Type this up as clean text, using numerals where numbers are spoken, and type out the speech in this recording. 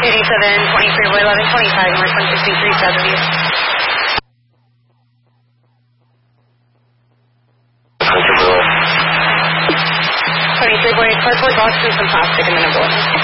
87, 23 boy 1125, North 163 Southeast. Comfortable. 23 boy, cardboard box and some plastic in the number one.